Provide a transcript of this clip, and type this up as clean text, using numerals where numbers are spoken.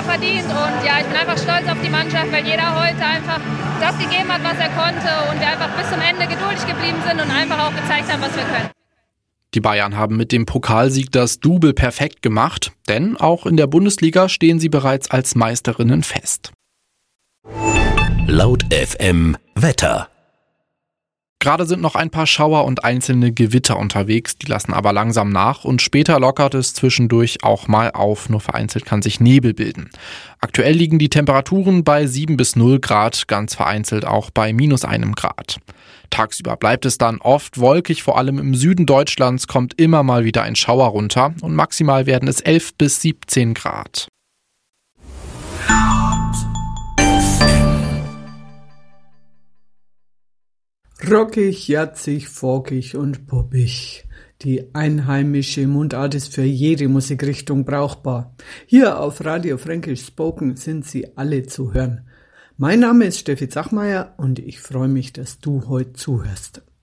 verdient. Und ja, ich bin einfach stolz auf die Mannschaft, weil jeder heute einfach das gegeben hat, was er konnte und wir einfach bis zum Ende geduldig geblieben sind und einfach auch gezeigt haben, was wir können. Die Bayern haben mit dem Pokalsieg das Double perfekt gemacht, denn auch in der Bundesliga stehen sie bereits als Meisterinnen fest. Laut FM Wetter. Gerade sind noch ein paar Schauer und einzelne Gewitter unterwegs, die lassen aber langsam nach und später lockert es zwischendurch auch mal auf, nur vereinzelt kann sich Nebel bilden. Aktuell liegen die Temperaturen bei 7 bis 0 Grad, ganz vereinzelt auch bei -1 Grad. Tagsüber bleibt es dann oft wolkig, vor allem im Süden Deutschlands kommt immer mal wieder ein Schauer runter und maximal werden es 11 bis 17 Grad. Rockig, jazzig, folkig und poppig. Die einheimische Mundart ist für jede Musikrichtung brauchbar. Hier auf Radio Fränkisch Spoken sind sie alle zu hören. Mein Name ist Steffi Zachmeier und ich freue mich, dass du heute zuhörst.